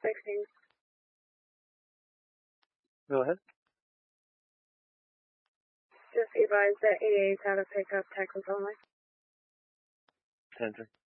16. Go ahead. Just advise that EA's how to pick up tackles only. 10-3.